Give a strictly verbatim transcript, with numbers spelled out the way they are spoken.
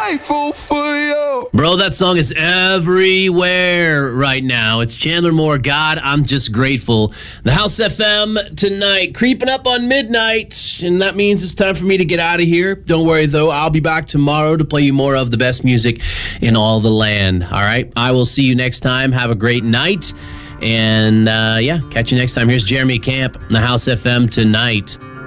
grateful for you. Bro, that song is everywhere right now. It's Chandler Moore, God, I'm Just Grateful. The House F M tonight, creeping up on midnight, and that means it's time for me to get out of here. Don't worry, though. I'll be back tomorrow to play you more of the best music in all the land. All right? I will see you next time. Have a great night. And, uh, yeah, catch you next time. Here's Jeremy Camp, the House F M tonight.